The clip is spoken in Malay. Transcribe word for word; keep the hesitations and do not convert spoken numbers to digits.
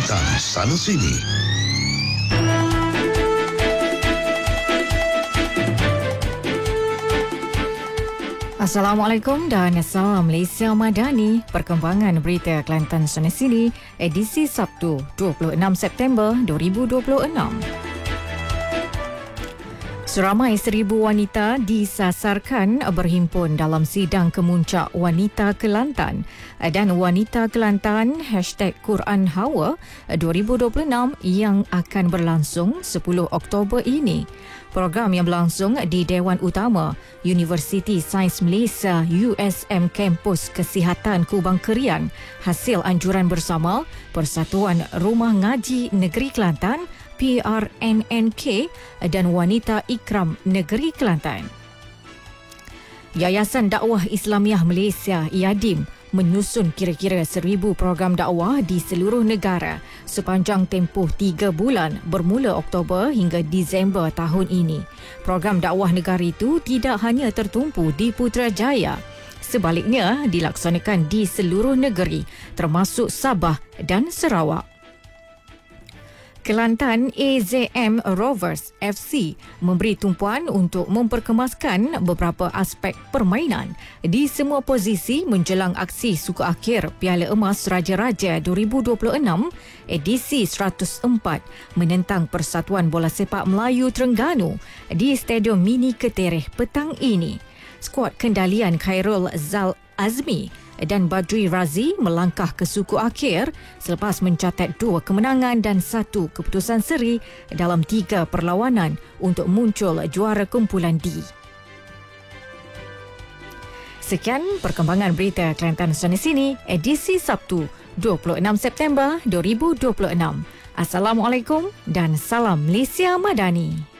Kelantan sana sini. Assalamualaikum dan salam Malaysia Madani. Perkembangan berita Kelantan sana sini, edisi Sabtu dua puluh enam September dua ribu dua puluh enam. Seramai seribu wanita disasarkan berhimpun dalam sidang kemuncak Wanita Kelantan dan Wanita Kelantan hashtag Quran Hawa dua ribu dua puluh enam yang akan berlangsung sepuluh Oktober ini. Program yang berlangsung di Dewan Utama Universiti Sains Malaysia U S M Kampus Kesihatan Kubang Kerian hasil anjuran bersama Persatuan Rumah Ngaji Negeri Kelantan P R N N K dan Wanita Ikram Negeri Kelantan. Yayasan Dakwah Islamiah Malaysia YADIM menyusun kira-kira seribu program dakwah di seluruh negara sepanjang tempoh tiga bulan bermula Oktober hingga Disember tahun ini. Program dakwah negara itu tidak hanya tertumpu di Putrajaya, sebaliknya dilaksanakan di seluruh negeri termasuk Sabah dan Sarawak. Kelantan A Z M Rovers F C memberi tumpuan untuk memperkemaskan beberapa aspek permainan di semua posisi menjelang aksi suku akhir Piala Emas Raja-Raja dua ribu dua puluh enam edisi seratus empat menentang Persatuan Bola Sepak Melayu Terengganu di Stadium Mini Ketereh petang ini. Skuad kendalian Khairul Zal Azmi dan Badri Razi melangkah ke suku akhir selepas mencatat dua kemenangan dan satu keputusan seri dalam tiga perlawanan untuk muncul juara kumpulan D. Sekian perkembangan berita Kelantan sana sini edisi Sabtu dua puluh enam September dua ribu dua puluh enam. Assalamualaikum dan salam Malaysia Madani.